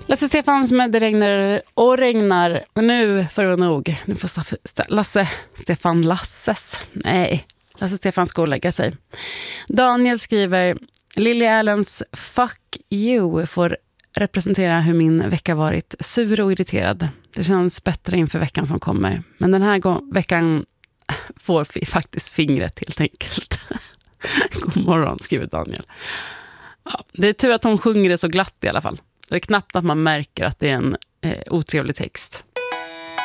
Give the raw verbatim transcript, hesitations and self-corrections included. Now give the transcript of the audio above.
Lasse Stefans med Det regnar och regnar. Och nu får det nog. Nu får Lasse Stefan Lasses. Nej, Lasse Stefan ska lägga sig. Daniel skriver: Lily Allens Fuck You får representera hur min vecka varit sur och irriterad. Det känns bättre inför veckan som kommer. Men den här gå- veckan får vi faktiskt fingret helt enkelt. God morgon, skriver Daniel. Ja, det är tur att hon sjunger det så glatt i alla fall. Det är knappt att man märker att det är en eh, otrevlig text.